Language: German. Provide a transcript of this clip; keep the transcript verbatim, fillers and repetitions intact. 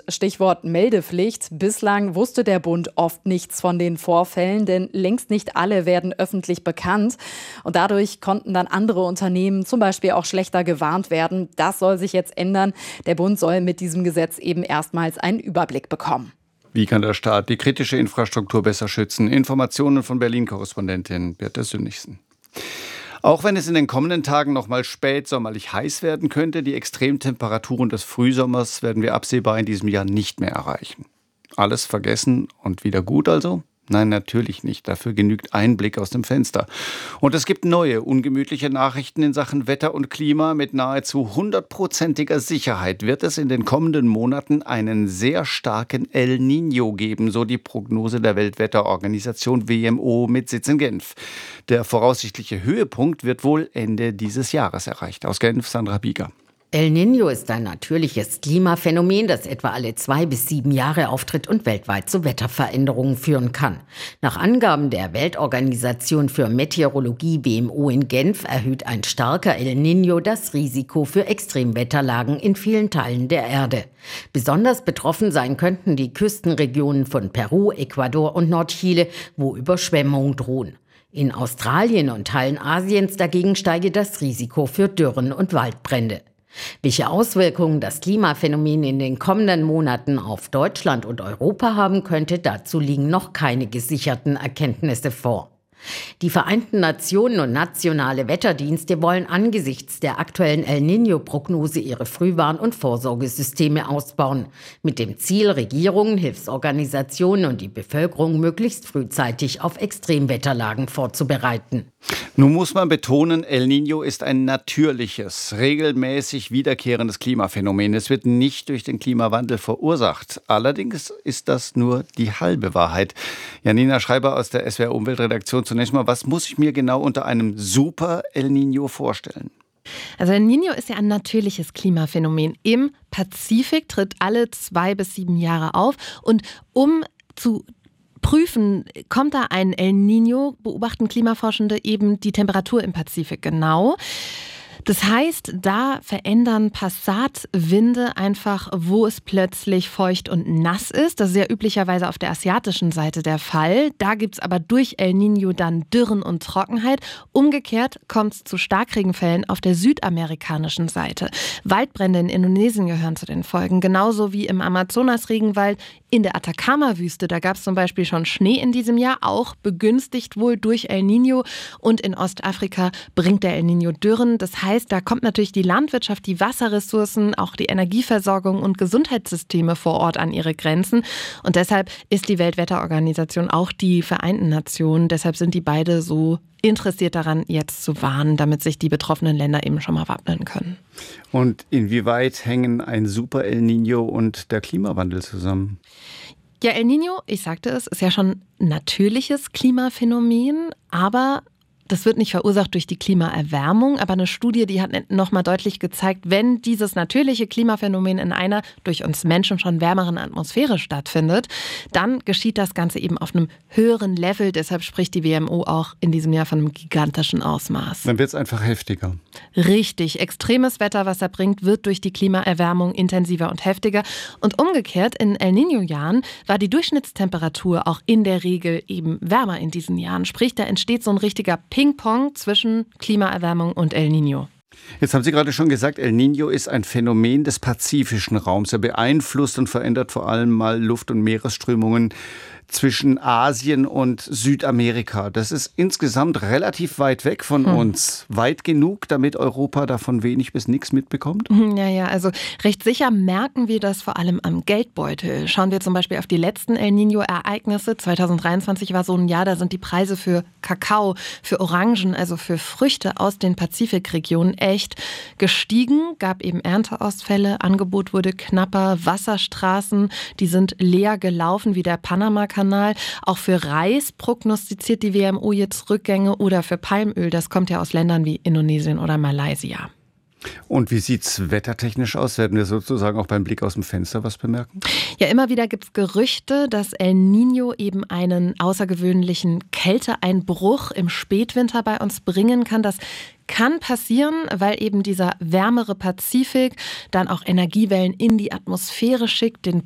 Stichwort Meldepflicht. Bislang wusste der Bund oft nichts von den Vorfällen, denn längst nicht alle werden öffentlich bekannt. Und dadurch konnten dann andere Unternehmen zum Beispiel auch schlechter gewarnt werden. Das soll sich jetzt ändern. Der Bund soll mit diesem Gesetz eben erstmals einen Überblick bekommen. Wie kann der Staat die kritische Infrastruktur besser schützen? Informationen von Berlin-Korrespondentin Birte Sönnigsen. Auch wenn es in den kommenden Tagen noch mal spätsommerlich heiß werden könnte, die Extremtemperaturen des Frühsommers werden wir absehbar in diesem Jahr nicht mehr erreichen. Alles vergessen und wieder gut also? Nein, natürlich nicht. Dafür genügt ein Blick aus dem Fenster. Und es gibt neue, ungemütliche Nachrichten in Sachen Wetter und Klima. Mit nahezu hundertprozentiger Sicherheit wird es in den kommenden Monaten einen sehr starken El Niño geben, so die Prognose der Weltwetterorganisation W M O mit Sitz in Genf. Der voraussichtliche Höhepunkt wird wohl Ende dieses Jahres erreicht. Aus Genf, Sandra Bieger. El Niño ist ein natürliches Klimaphänomen, das etwa alle zwei bis sieben Jahre auftritt und weltweit zu Wetterveränderungen führen kann. Nach Angaben der Weltorganisation für Meteorologie W M O in Genf erhöht ein starker El Niño das Risiko für Extremwetterlagen in vielen Teilen der Erde. Besonders betroffen sein könnten die Küstenregionen von Peru, Ecuador und Nordchile, wo Überschwemmungen drohen. In Australien und Teilen Asiens dagegen steige das Risiko für Dürren und Waldbrände. Welche Auswirkungen das Klimaphänomen in den kommenden Monaten auf Deutschland und Europa haben könnte, dazu liegen noch keine gesicherten Erkenntnisse vor. Die Vereinten Nationen und nationale Wetterdienste wollen angesichts der aktuellen El Niño-Prognose ihre Frühwarn- und Vorsorgesysteme ausbauen, mit dem Ziel, Regierungen, Hilfsorganisationen und die Bevölkerung möglichst frühzeitig auf Extremwetterlagen vorzubereiten. Nun muss man betonen, El Niño ist ein natürliches, regelmäßig wiederkehrendes Klimaphänomen. Es wird nicht durch den Klimawandel verursacht. Allerdings ist das nur die halbe Wahrheit. Janina Schreiber aus der S W R-Umweltredaktion. Zunächst mal, was muss ich mir genau unter einem Super El Niño vorstellen? Also El Niño ist ja ein natürliches Klimaphänomen. Im Pazifik tritt alle zwei bis sieben Jahre auf. Und um zu prüfen, kommt da ein El Niño, beobachten Klimaforschende eben die Temperatur im Pazifik genau. Das heißt, da verändern Passatwinde einfach, wo es plötzlich feucht und nass ist. Das ist ja üblicherweise auf der asiatischen Seite der Fall. Da gibt es aber durch El Niño dann Dürren und Trockenheit. Umgekehrt kommt es zu Starkregenfällen auf der südamerikanischen Seite. Waldbrände in Indonesien gehören zu den Folgen, genauso wie im Amazonas-Regenwald. In der Atacama-Wüste, da gab es zum Beispiel schon Schnee in diesem Jahr, auch begünstigt wohl durch El Niño. Und in Ostafrika bringt der El Niño Dürren. Das heißt, da kommt natürlich die Landwirtschaft, die Wasserressourcen, auch die Energieversorgung und Gesundheitssysteme vor Ort an ihre Grenzen. Und deshalb ist die Weltwetterorganisation auch die Vereinten Nationen. Deshalb sind die beide so interessiert daran, jetzt zu warnen, damit sich die betroffenen Länder eben schon mal wappnen können. Und inwieweit hängen ein Super El Niño und der Klimawandel zusammen? Ja, El Niño, ich sagte es, ist ja schon ein natürliches Klimaphänomen, aber das wird nicht verursacht durch die Klimaerwärmung, aber eine Studie, die hat nochmal deutlich gezeigt, wenn dieses natürliche Klimaphänomen in einer durch uns Menschen schon wärmeren Atmosphäre stattfindet, dann geschieht das Ganze eben auf einem höheren Level. Deshalb spricht die W M O auch in diesem Jahr von einem gigantischen Ausmaß. Dann wird es einfach heftiger. Richtig. Extremes Wetter, was er bringt, wird durch die Klimaerwärmung intensiver und heftiger. Und umgekehrt, in El Niño-Jahren war die Durchschnittstemperatur auch in der Regel eben wärmer in diesen Jahren. Sprich, da entsteht so ein richtiger Ping-Pong zwischen Klimaerwärmung und El Niño. Jetzt haben Sie gerade schon gesagt, El Niño ist ein Phänomen des pazifischen Raums. Er beeinflusst und verändert vor allem mal Luft- und Meeresströmungen zwischen Asien und Südamerika. Das ist insgesamt relativ weit weg von hm. uns. Weit genug, damit Europa davon wenig bis nichts mitbekommt? Ja, ja, also recht sicher merken wir das vor allem am Geldbeutel. Schauen wir zum Beispiel auf die letzten El Niño-Ereignisse. zweitausenddreiundzwanzig war so ein Jahr, da sind die Preise für Kakao, für Orangen, also für Früchte aus den Pazifikregionen echt gestiegen. Gab eben Ernteausfälle, Angebot wurde knapper, Wasserstraßen, die sind leer gelaufen wie der Panama-Kanal. Auch für Reis prognostiziert die W M O jetzt Rückgänge oder für Palmöl. Das kommt ja aus Ländern wie Indonesien oder Malaysia. Und wie sieht es wettertechnisch aus? Werden wir sozusagen auch beim Blick aus dem Fenster was bemerken? Ja, immer wieder gibt es Gerüchte, dass El Niño eben einen außergewöhnlichen Kälteeinbruch im Spätwinter bei uns bringen kann. Das kann passieren, weil eben dieser wärmere Pazifik dann auch Energiewellen in die Atmosphäre schickt, den